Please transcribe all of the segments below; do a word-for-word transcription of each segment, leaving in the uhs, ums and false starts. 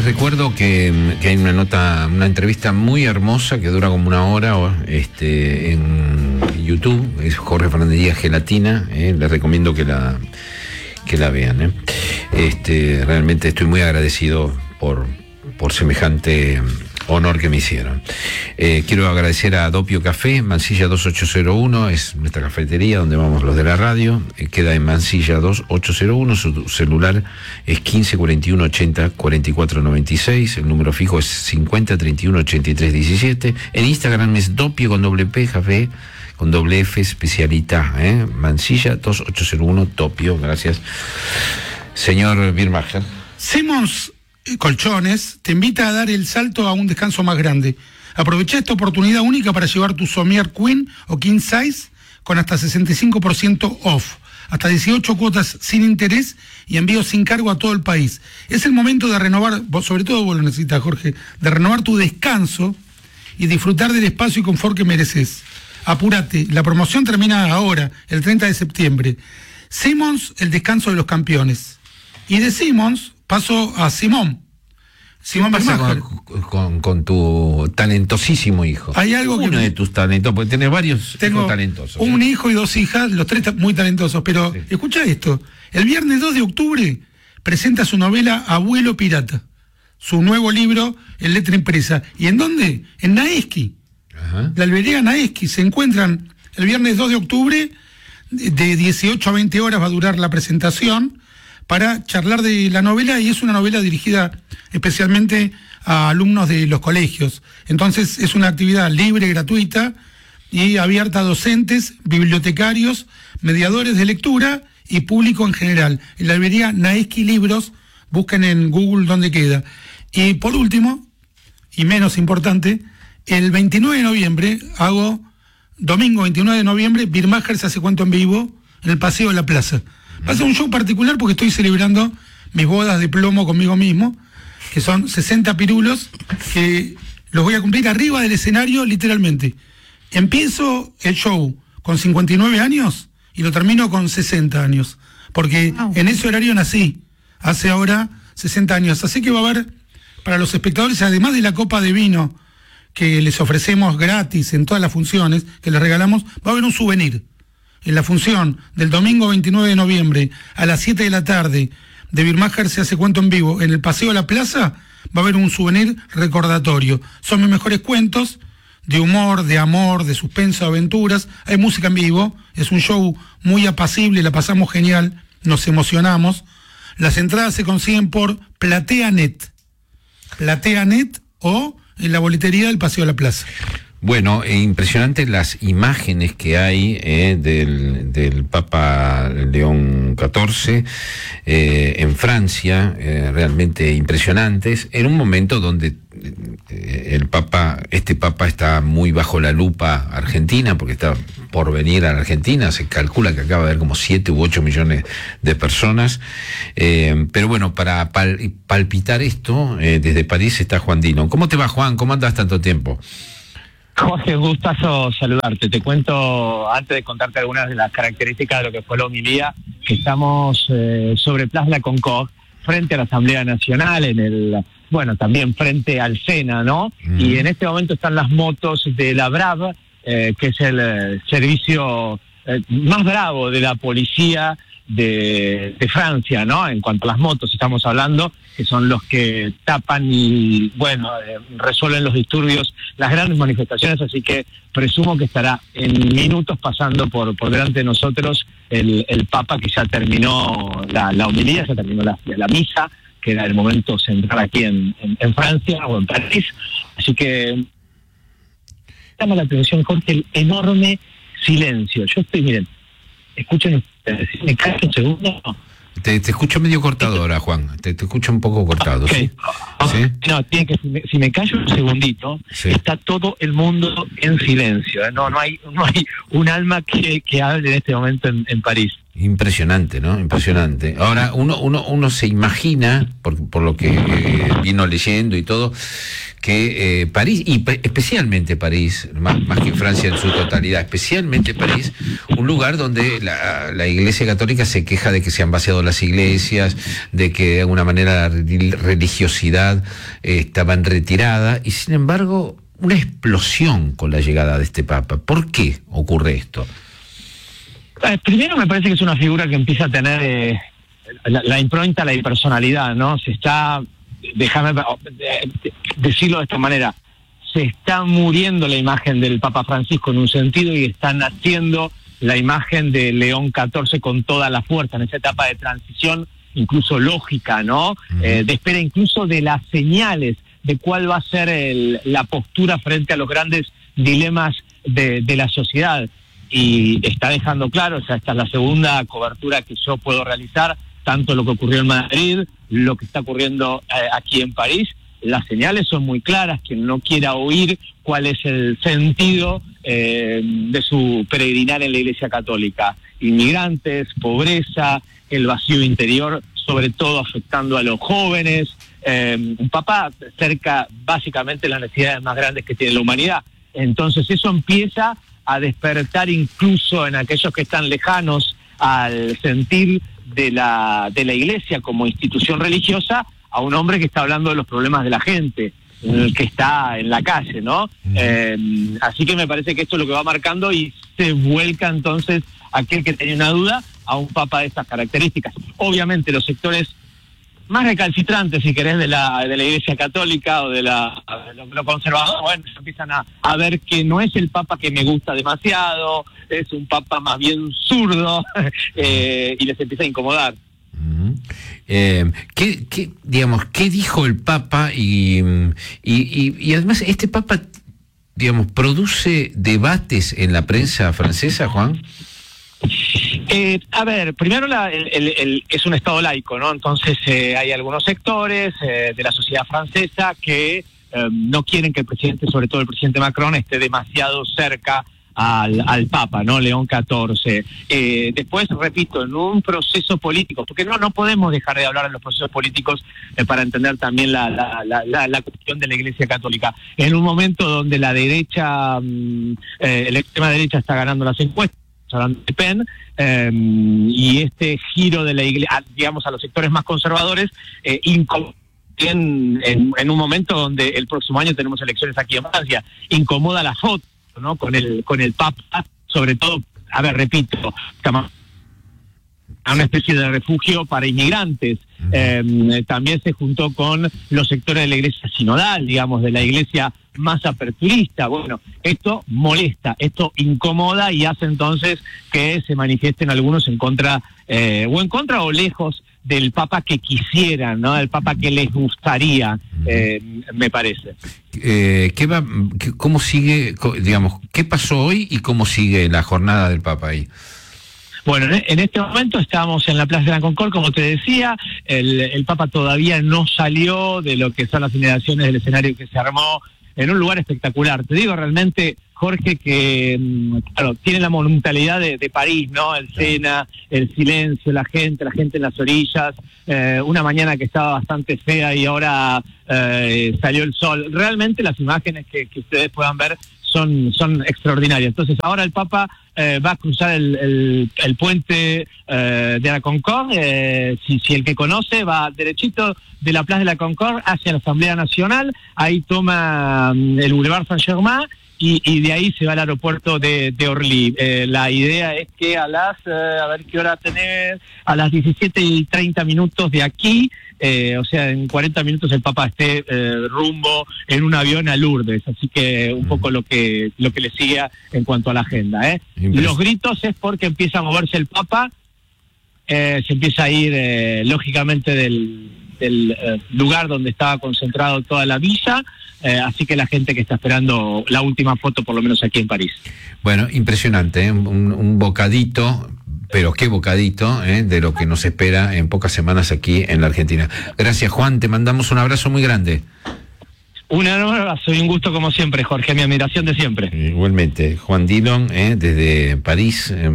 recuerdo que, que hay una nota, una entrevista muy hermosa que dura como una hora este, en YouTube, es Jorge Fernández Díaz Gelatina, eh, les recomiendo que la, que la vean. Eh. Este, realmente estoy muy agradecido por, por semejante honor que me hicieron. Eh, quiero agradecer a Doppio Café, Mansilla dos ocho cero uno, es nuestra cafetería donde vamos los de la radio, eh, queda en Mansilla dos ocho cero uno, su celular es quince cuarenta y uno ochenta cuarenta y cuatro noventa y seis, el número fijo es cincuenta treinta y uno ochenta y tres diecisiete, en Instagram es Doppio con doble P, café con doble F, especialita, eh, Mansilla dos ocho cero uno, Doppio, gracias. Señor Birmacher. Simmons Colchones te invita a dar el salto a un descanso más grande. Aprovecha esta oportunidad única para llevar tu somier Queen o King Size con hasta sesenta y cinco por ciento off, hasta dieciocho cuotas sin interés y envío sin cargo a todo el país. Es el momento de renovar, sobre todo vos lo necesitas, Jorge, de renovar tu descanso y disfrutar del espacio y confort que mereces. Apúrate, la promoción termina ahora, el treinta de septiembre. Simmons, el descanso de los campeones. Y de Simmons paso a Simón. Simón ¿Qué pasa con, con, con tu talentosísimo hijo? Hay algo Uno que de tus talentos, porque tenés varios tengo hijos talentosos. Un ¿eh? hijo y dos hijas, los tres muy talentosos, pero sí. Escucha esto. El viernes dos de octubre presenta su novela Abuelo Pirata, su nuevo libro en letra impresa. ¿Y en dónde? En Naeski. Ajá. La librería Naeski. Se encuentran el viernes dos de octubre, de dieciocho a veinte horas va a durar la presentación, para charlar de la novela, y es una novela dirigida especialmente a alumnos de los colegios. Entonces es una actividad libre, gratuita y abierta a docentes, bibliotecarios, mediadores de lectura y público en general. En la librería Naeski Libros, busquen en Google dónde queda. Y por último, y menos importante, el veintinueve de noviembre hago, domingo veintinueve de noviembre, Birmacher se hace cuento en vivo en el Paseo de la Plaza. Va a ser un show particular porque estoy celebrando mis bodas de plomo conmigo mismo, que son sesenta pirulos, que los voy a cumplir arriba del escenario literalmente. Empiezo el show con cincuenta y nueve años y lo termino con sesenta años, porque wow. En ese horario nací, hace ahora sesenta años. Así que va a haber para los espectadores, además de la copa de vino que les ofrecemos gratis en todas las funciones, que les regalamos, va a haber un souvenir. En la función del domingo veintinueve de noviembre a las siete de la tarde de Birmacher se hace cuento en vivo en el Paseo de la Plaza, va a haber un souvenir recordatorio. Son mis mejores cuentos de humor, de amor, de suspenso, de aventuras. Hay música en vivo, es un show muy apacible, la pasamos genial, nos emocionamos. Las entradas se consiguen por PlateaNet, PlateaNet o en la boletería del Paseo de la Plaza. Bueno, eh, impresionantes las imágenes que hay eh, del, del Papa León catorce eh, en Francia, eh, realmente impresionantes, en un momento donde eh, el Papa, este Papa está muy bajo la lupa argentina, porque está por venir a la Argentina, se calcula que acaba de haber como siete u ocho millones de personas, eh, pero bueno, para pal- palpitar esto, eh, desde París está Juan Dino. ¿Cómo te va, Juan? ¿Cómo andas tanto tiempo? Jorge, gustazo saludarte. Te cuento, antes de contarte algunas de las características de lo que fue la homilía, que estamos eh, sobre Place de la Concorde, frente a la Asamblea Nacional, en el, bueno, también frente al Sena, ¿no? Mm. Y en este momento están las motos de la BRAV, eh, que es el eh, servicio eh, más bravo de la policía de, de Francia, ¿no? En cuanto a las motos estamos hablando, que son los que tapan y, bueno, eh, resuelven los disturbios, las grandes manifestaciones, así que presumo que estará en minutos pasando por, por delante de nosotros el, el Papa, que ya terminó la, la homilía, ya terminó la, la misa, que era el momento central aquí en, en, en Francia o en París, así que llama la atención, Jorge, el enorme silencio. Yo estoy, miren, escuchen ustedes, si me callo un segundo. Te, te escucho medio cortado ahora, Juan. Te, te escucho un poco cortado. Okay. ¿Sí? ¿Sí? No, tiene que, si me, si me callo un segundito, sí. Está todo el mundo en silencio. ¿eh? No, no hay, no hay un alma que, que hable en este momento en, en París. Impresionante, ¿no? Impresionante. Ahora, uno, uno, uno se imagina, por, por lo que eh, vino leyendo y todo, que eh, París, y pe- especialmente París, más, más que Francia en su totalidad, especialmente París, un lugar donde la, la Iglesia Católica se queja de que se han vaciado las iglesias, de que de alguna manera la religiosidad eh, estaba en retirada, y sin embargo una explosión con la llegada de este Papa. ¿Por qué ocurre esto? Eh, primero me parece que es una figura que empieza a tener eh, la, la impronta, la personalidad, ¿no? Se está, déjame eh, decirlo de esta manera, se está muriendo la imagen del Papa Francisco en un sentido y está naciendo la imagen de León catorce con toda la fuerza en esa etapa de transición, incluso lógica, ¿no? Uh-huh. Eh, de espera incluso de las señales de cuál va a ser el, la postura frente a los grandes dilemas de, de la sociedad. Y está dejando claro, o sea, esta es la segunda cobertura que yo puedo realizar, tanto lo que ocurrió en Madrid, lo que está ocurriendo eh, aquí en París. Las señales son muy claras, quien no quiera oír cuál es el sentido eh, de su peregrinar en la Iglesia Católica. Inmigrantes, pobreza, el vacío interior, sobre todo afectando a los jóvenes, eh, un Papa cerca básicamente las necesidades más grandes que tiene la humanidad. Entonces eso empieza a despertar incluso en aquellos que están lejanos al sentir de la, de la Iglesia como institución religiosa, a un hombre que está hablando de los problemas de la gente, el que está en la calle, ¿no? Mm. Eh, así que me parece que esto es lo que va marcando y se vuelca entonces aquel que tenía una duda a un Papa de estas características. Obviamente los sectores más recalcitrantes, si querés, de la de la Iglesia Católica o de la de lo, lo conservador, bueno, empiezan a, a ver que no es el Papa que me gusta demasiado, es un Papa más bien zurdo, eh, y les empieza a incomodar. Uh-huh. Eh, ¿qué, qué, digamos, ¿qué dijo el Papa? Y, y, y, y además, ¿este Papa, digamos, produce debates en la prensa francesa, Juan? Eh, a ver, primero la, el, el, el, es un Estado laico, ¿no? Entonces eh, hay algunos sectores eh, de la sociedad francesa que eh, no quieren que el presidente, sobre todo el presidente Macron, esté demasiado cerca al, al Papa, ¿no? León catorce. Eh, después, repito, en un proceso político, porque no no podemos dejar de hablar de los procesos políticos eh, para entender también la, la, la, la, la cuestión de la Iglesia Católica. En un momento donde la derecha, eh, la extrema derecha está ganando las encuestas, hablando de Pen, eh, y este giro de la iglesia, digamos, a los sectores más conservadores, eh, incomoda en, en, en un momento donde el próximo año tenemos elecciones aquí en Francia, incomoda la foto, ¿no? Con el con el Papa, sobre todo, a ver, repito, a una especie de refugio para inmigrantes. Eh, también se juntó con los sectores de la iglesia sinodal, digamos, de la iglesia más aperturista. Bueno, esto molesta, esto incomoda y hace entonces que se manifiesten algunos en contra, eh, o en contra o lejos del Papa que quisieran, ¿no? El Papa que les gustaría, eh, me parece. Eh, ¿qué va, qué, cómo sigue, digamos, qué pasó hoy y cómo sigue la jornada del Papa ahí? Bueno, en este momento estamos en la Plaza de la Concorde, como te decía, el, el Papa todavía no salió de lo que son las inmediaciones del escenario que se armó en un lugar espectacular. Te digo realmente, Jorge, que claro, tiene la monumentalidad de, de París, ¿no? El Sena, el silencio, la gente, la gente en las orillas, eh, una mañana que estaba bastante fea y ahora eh, salió el sol. Realmente las imágenes que, que ustedes puedan ver son, son extraordinarias. Entonces ahora el Papa eh, va a cruzar el, el, el puente eh, de la Concorde, eh, si, si el que conoce va derechito de la Plaza de la Concorde hacia la Asamblea Nacional, ahí toma um, el Boulevard Saint-Germain y, y de ahí se va al aeropuerto de, de Orly. Eh, la idea es que a las, eh, a ver qué hora tener, a las diecisiete y treinta minutos de aquí, Eh, o sea, en cuarenta minutos el Papa esté eh, rumbo en un avión a Lourdes, así que un poco lo que lo que le sigue en cuanto a la agenda. ¿eh? Los gritos es porque empieza a moverse el Papa, eh, se empieza a ir eh, lógicamente del, del eh, lugar donde estaba concentrado toda la villa, eh, así que la gente que está esperando la última foto, por lo menos aquí en París. Bueno, impresionante, ¿eh? un, un bocadito. Pero qué bocadito ¿eh? de lo que nos espera en pocas semanas aquí en la Argentina. Gracias, Juan, te mandamos un abrazo muy grande. Un abrazo y un gusto como siempre, Jorge, mi admiración de siempre. Igualmente, Juan Dillon, ¿eh? desde París, eh,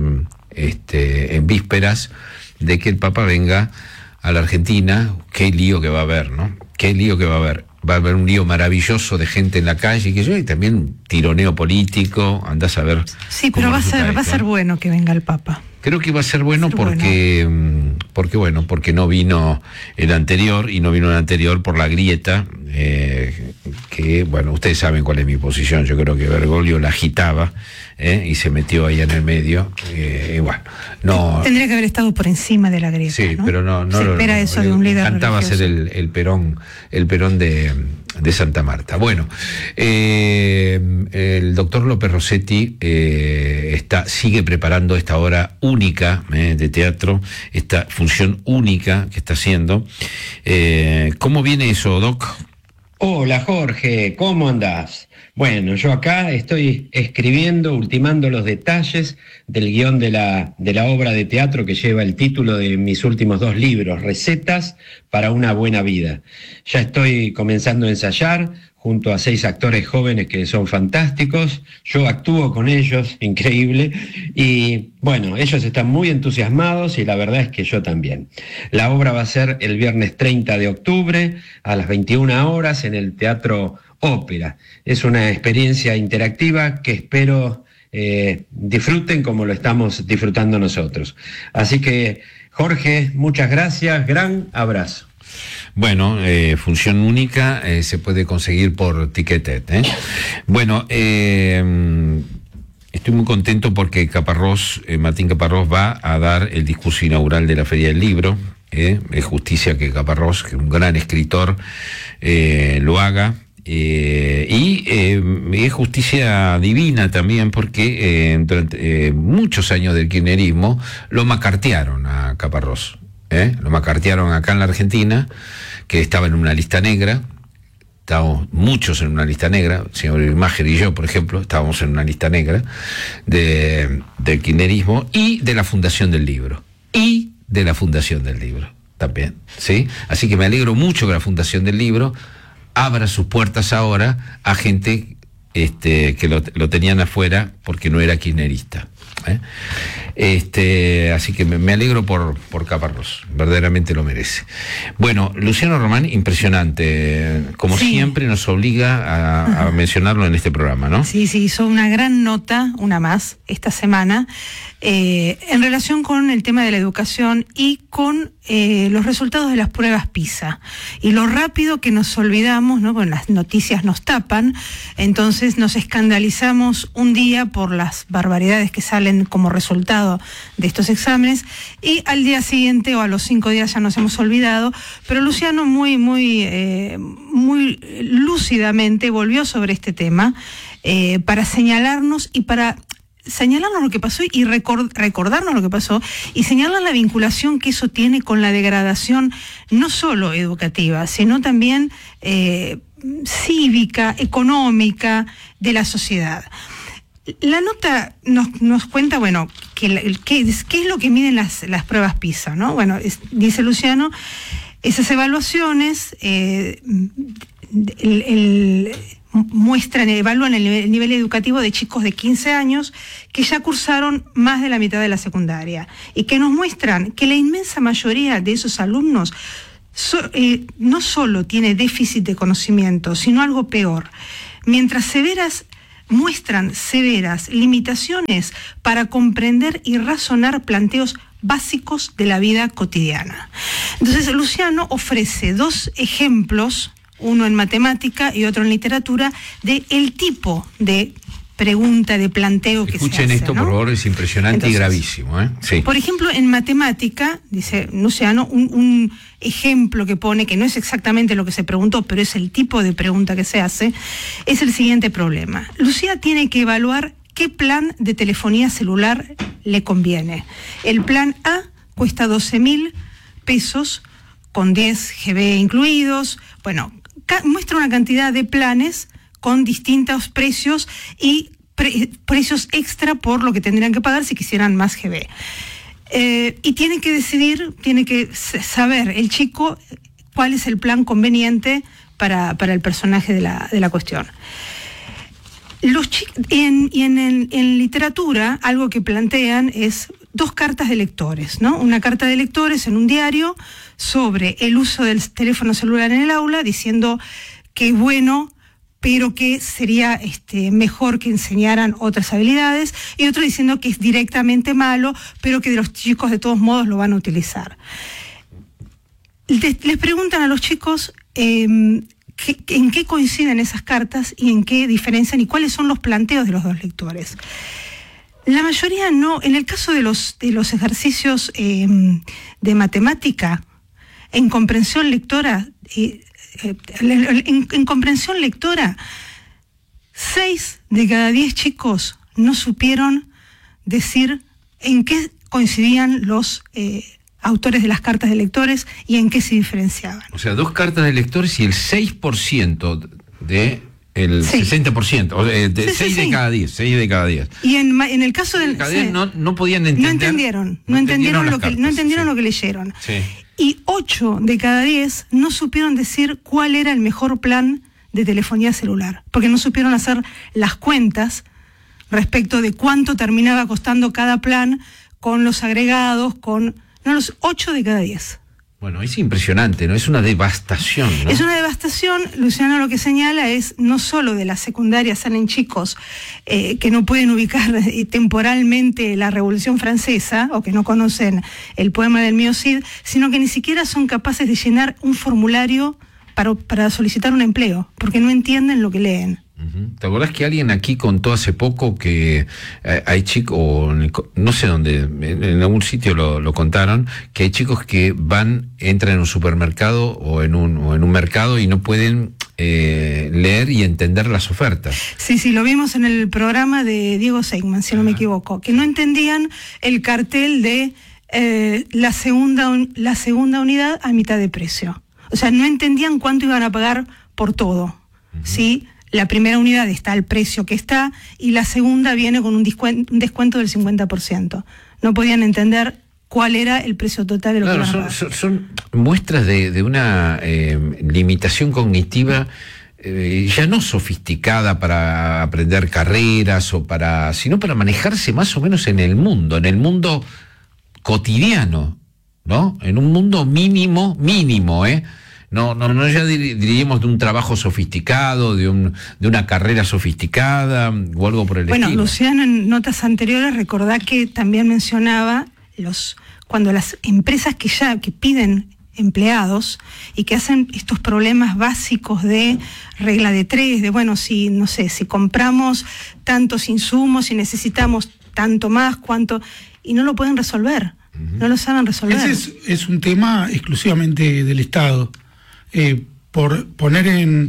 este, en vísperas de que el Papa venga a la Argentina. Qué lío que va a haber, ¿no? Qué lío que va a haber. va a haber un lío maravilloso de gente en la calle, que yo, y también tironeo político, andás a ver. Sí, pero va a ser, esto, va a ser bueno que venga el Papa. Creo que va a ser bueno, ser porque, bueno. porque bueno, porque no vino el anterior, y no vino el anterior por la grieta, eh, que, bueno, ustedes saben cuál es mi posición. Yo creo que Bergoglio la agitaba, eh, y se metió ahí en el medio, eh, y bueno, no... Tendría que haber estado por encima de la grieta, sí, ¿no? pero no... no se espera no, eso no, de un líder encantaba religioso. ser el, el Perón, el Perón de... de Santa Marta. Bueno, eh, el doctor López Rossetti eh, está, sigue preparando esta obra única eh, de teatro, esta función única que está haciendo. Eh, ¿Cómo viene eso, Doc? Hola Jorge, ¿cómo andás? Bueno, yo acá estoy escribiendo, ultimando los detalles del guión de la, de la obra de teatro que lleva el título de mis últimos dos libros, Recetas para una buena vida. Ya estoy comenzando a ensayar junto a seis actores jóvenes que son fantásticos. Yo actúo con ellos, increíble, y bueno, ellos están muy entusiasmados y la verdad es que yo también. La obra va a ser el viernes treinta de octubre a las veintiuna horas en el Teatro Ópera. Es una experiencia interactiva que espero eh, disfruten como lo estamos disfrutando nosotros. Así que, Jorge, muchas gracias, gran abrazo. Bueno, eh, función única, eh, se puede conseguir por Ticketet, ¿eh? Bueno, eh, estoy muy contento porque Caparrós, eh, Martín Caparrós va a dar el discurso inaugural de la Feria del Libro. Eh, es justicia que Caparrós, que es un gran escritor, eh, lo haga. Eh, y eh, es justicia divina también porque eh, durante eh, muchos años del kirchnerismo lo macartearon a Caparrós. ¿Eh? Lo macartearon acá en la Argentina, que estaba en una lista negra. Estábamos muchos en una lista negra, el señor Irmacher y yo, por ejemplo, estábamos en una lista negra de, del kirchnerismo y de la Fundación del Libro. Y de la Fundación del Libro también, ¿sí? Así que me alegro mucho que la Fundación del Libro abra sus puertas ahora a gente este, que lo, lo tenían afuera porque no era kirchnerista. ¿Eh? Este, así que me, me alegro por, por Caparrós, verdaderamente lo merece. Bueno, Luciano Román, impresionante, como sí. siempre nos obliga a, a mencionarlo en este programa, ¿no? Sí, sí, hizo una gran nota, una más, esta semana, eh, en relación con el tema de la educación y con eh, los resultados de las pruebas PISA, y lo rápido que nos olvidamos, ¿no? Bueno, las noticias nos tapan, entonces nos escandalizamos un día por las barbaridades que salen como resultado de estos exámenes, y al día siguiente o a los cinco días ya nos hemos olvidado, pero Luciano muy, muy, eh, muy lúcidamente volvió sobre este tema eh, para señalarnos y para señalarnos lo que pasó y record, recordarnos lo que pasó y señalar la vinculación que eso tiene con la degradación no solo educativa, sino también eh, cívica, económica de la sociedad. La nota nos, nos cuenta, bueno, que, que, qué es lo que miden las, las pruebas PISA, ¿no? Bueno, es, dice Luciano, esas evaluaciones eh, el, el, muestran, evalúan el nivel, el nivel educativo de chicos de quince años que ya cursaron más de la mitad de la secundaria y que nos muestran que la inmensa mayoría de esos alumnos so, eh, no solo tiene déficit de conocimiento, sino algo peor. Mientras severas muestran severas limitaciones para comprender y razonar planteos básicos de la vida cotidiana. Entonces, Luciano ofrece dos ejemplos, uno en matemática y otro en literatura, de el tipo de pregunta, de planteo que Escuchen se hace. Escuchen esto, ¿no? Por favor, es impresionante. Entonces, y gravísimo. ¿eh? Sí. Por ejemplo, en matemática, dice Luciano, un, un ejemplo que pone, que no es exactamente lo que se preguntó, pero es el tipo de pregunta que se hace, es el siguiente problema. Lucía tiene que evaluar qué plan de telefonía celular le conviene. El plan A cuesta doce mil pesos, con diez gigabytes incluidos. Bueno, muestra una cantidad de planes con distintos precios y pre precios extra por lo que tendrían que pagar si quisieran más G B. Eh, y tiene que decidir, tiene que saber el chico cuál es el plan conveniente para, para el personaje de la, de la cuestión. Los en, y en, el, en literatura, algo que plantean es dos cartas de lectores, ¿no? Una carta de lectores en un diario sobre el uso del teléfono celular en el aula, diciendo que es bueno, pero que sería este, mejor que enseñaran otras habilidades, y otro diciendo que es directamente malo, pero que de los chicos de todos modos lo van a utilizar. Les preguntan a los chicos eh, que, en qué coinciden esas cartas y en qué diferencian y cuáles son los planteos de los dos lectores. La mayoría no. En el caso de los, de los ejercicios eh, de matemática, en comprensión lectora, eh, En, en comprensión lectora, seis de cada diez chicos no supieron decir en qué coincidían los eh, autores de las cartas de lectores y en qué se diferenciaban. O sea, dos cartas de lectores y el seis por ciento de el sí. sesenta por ciento, o de, de sí, seis sí, de sí. cada diez, seis de cada diez. Y en, en el caso del... Sí, no, no podían entender... No entendieron, no, no entendieron, lo, cartas, que, no entendieron sí. lo que leyeron. Sí. Y ocho de cada diez no supieron decir cuál era el mejor plan de telefonía celular, porque no supieron hacer las cuentas respecto de cuánto terminaba costando cada plan con los agregados, con... No, los ocho de cada diez. Bueno, es impresionante, ¿no? Es una devastación, ¿no? Es una devastación. Luciano lo que señala es no solo de la secundaria salen chicos eh, que no pueden ubicar eh, temporalmente la Revolución Francesa o que no conocen el poema del mío Cid, sino que ni siquiera son capaces de llenar un formulario para, para solicitar un empleo, porque no entienden lo que leen. ¿Te acordás que alguien aquí contó hace poco que eh, hay chicos, no sé dónde, en, en algún sitio lo, lo contaron, que hay chicos que van, entran en un supermercado o en un, o en un mercado y no pueden eh, leer y entender las ofertas? Sí, sí, lo vimos en el programa de Diego Seigman, si no me equivoco, que no entendían el cartel de eh, la, segunda, la segunda unidad a mitad de precio. O sea, no entendían cuánto iban a pagar por todo, uh-huh. ¿sí? La primera unidad está al precio que está y la segunda viene con un descuento, un descuento del cincuenta por ciento. No podían entender cuál era el precio total de lo claro, que son, son, son muestras de, de una eh, limitación cognitiva eh, ya no sofisticada para aprender carreras o para, sino para manejarse más o menos en el mundo, en el mundo cotidiano, ¿no? En un mundo mínimo, mínimo, ¿eh? No, no, no ya diríamos de un trabajo sofisticado, de un, de una carrera sofisticada o algo por el bueno, estilo. Bueno, Luciano, en notas anteriores recordá que también mencionaba los cuando las empresas que ya que piden empleados y que hacen estos problemas básicos de regla de tres, de bueno, si no sé, si compramos tantos insumos, si necesitamos tanto más, cuánto, y no lo pueden resolver, uh-huh. no lo saben resolver. Ese es, es un tema exclusivamente del Estado. Eh, por poner en,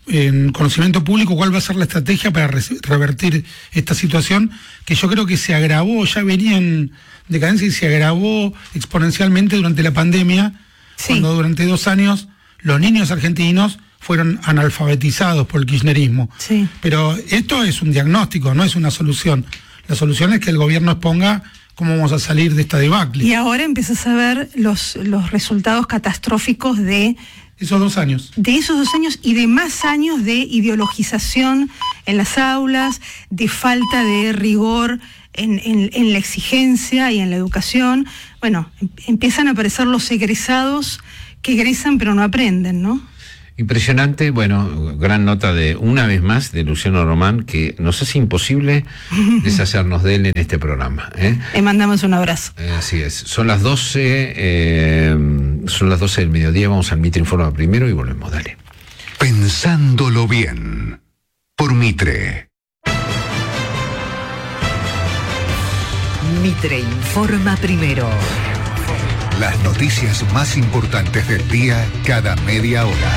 en conocimiento público cuál va a ser la estrategia para re- revertir esta situación, que yo creo que se agravó, ya venía en decadencia y se agravó exponencialmente durante la pandemia, sí. cuando durante dos años los niños argentinos fueron analfabetizados por el kirchnerismo. Sí. Pero esto es un diagnóstico, no es una solución. La solución es que el gobierno exponga cómo vamos a salir de esta debacle. Y ahora empiezas a ver los, los resultados catastróficos de... Esos dos años. De esos dos años y de más años de ideologización en las aulas, de falta de rigor en, en, en la exigencia y en la educación. Bueno, em, empiezan a aparecer los egresados que egresan pero no aprenden, ¿no? Impresionante, bueno, gran nota de, una vez más, de Luciano Román, que nos hace imposible deshacernos de él en este programa. ¿eh? Le mandamos un abrazo. Eh, así es. Son las doce, eh, son las doce del mediodía, vamos al Mitre Informa primero y volvemos, dale. Pensándolo bien, por Mitre. Mitre Informa primero. Las noticias más importantes del día cada media hora.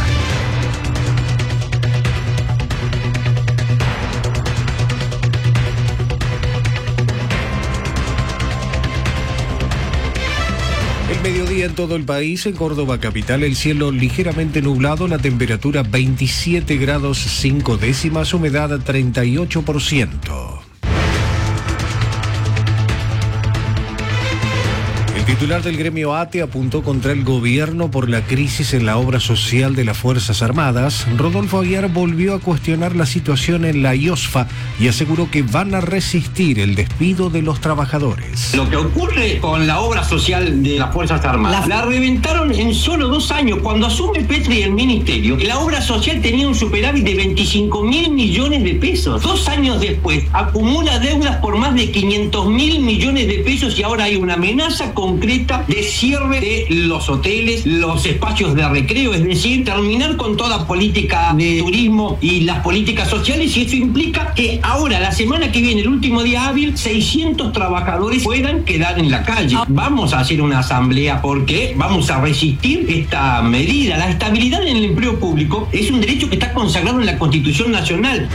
El mediodía en todo el país, en Córdoba capital, el cielo ligeramente nublado, la temperatura veintisiete grados cinco décimas, humedad treinta y ocho por ciento. El titular del gremio ATE apuntó contra el gobierno por la crisis en la obra social de las Fuerzas Armadas. Rodolfo Aguiar volvió a cuestionar la situación en la IOSFA y aseguró que van a resistir el despido de los trabajadores. Lo que ocurre con la obra social de las Fuerzas Armadas, la, la reventaron en solo dos años. Cuando asume Petri el ministerio, la obra social tenía un superávit de veinticinco mil millones de pesos. Dos años después, acumula deudas por más de quinientos mil millones de pesos y ahora hay una amenaza con concreta de cierre de los hoteles, los espacios de recreo, es decir, terminar con toda política de turismo y las políticas sociales, y eso implica que ahora, la semana que viene, el último día hábil, seiscientos trabajadores puedan quedar en la calle. Vamos a hacer una asamblea porque vamos a resistir esta medida. La estabilidad en el empleo público es un derecho que está consagrado en la Constitución Nacional.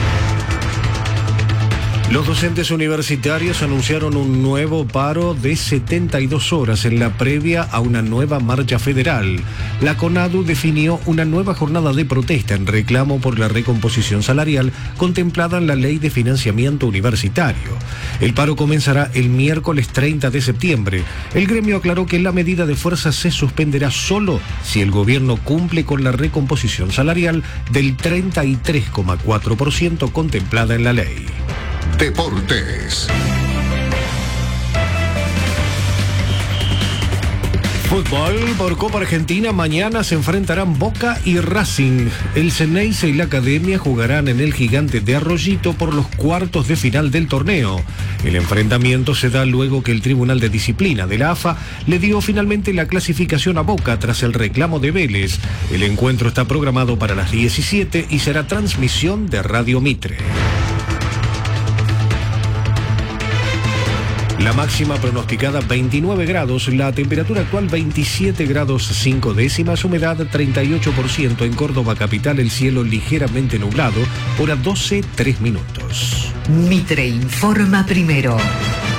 Los docentes universitarios anunciaron un nuevo paro de setenta y dos horas en la previa a una nueva marcha federal. La CONADU definió una nueva jornada de protesta en reclamo por la recomposición salarial contemplada en la Ley de Financiamiento Universitario. El paro comenzará el miércoles treinta de septiembre. El gremio aclaró que la medida de fuerza se suspenderá solo si el gobierno cumple con la recomposición salarial del treinta y tres coma cuatro por ciento contemplada en la ley. Deportes. Fútbol por Copa Argentina. Mañana se enfrentarán Boca y Racing. El Ceneice y la Academia jugarán en el Gigante de Arroyito por los cuartos de final del torneo. El enfrentamiento se da luego que el Tribunal de Disciplina de la A F A le dio finalmente la clasificación a Boca tras el reclamo de Vélez. El encuentro está programado para las diecisiete y será transmisión de Radio Mitre. La máxima pronosticada veintinueve grados, la temperatura actual veintisiete grados cinco décimas, humedad treinta y ocho por ciento en Córdoba capital, el cielo ligeramente nublado, hora doce, tres minutos. Mitre informa primero.